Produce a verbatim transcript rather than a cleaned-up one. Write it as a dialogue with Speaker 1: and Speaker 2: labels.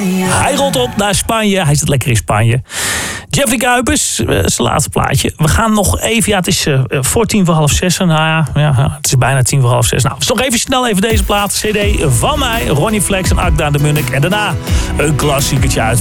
Speaker 1: Spanje.
Speaker 2: Hij rolt op naar Spanje. Hij zit lekker in Spanje. Jeffrey Kuipers, uh, zijn laatste plaatje. We gaan nog even, ja, het is uh, voor tien voor half zes. Nou ja, ja, het is bijna tien voor half zes. Nou, dus nog even snel even deze plaat. C D van mij, Ronnie Flex en Akda de Munnik. En daarna een klassiekertje uit